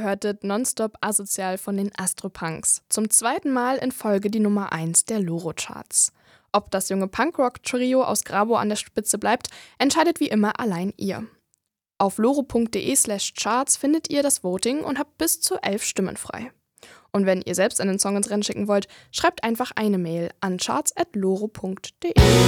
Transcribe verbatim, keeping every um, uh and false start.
hörtet Nonstop Asozial von den Astropunks. Zum zweiten Mal in Folge die Nummer eins der Loro-Charts. Ob das junge Punkrock-Trio aus Grabo an der Spitze bleibt, entscheidet wie immer allein ihr. Auf loro.de slash charts findet ihr das Voting und habt bis zu elf Stimmen frei. Und wenn ihr selbst einen Song ins Rennen schicken wollt, schreibt einfach eine Mail an charts at loro punkt de.